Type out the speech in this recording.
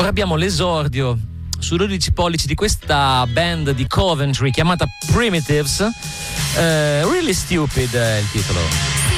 Ora abbiamo l'esordio su 12 pollici di questa band di Coventry chiamata Primitives. Really Stupid è il titolo.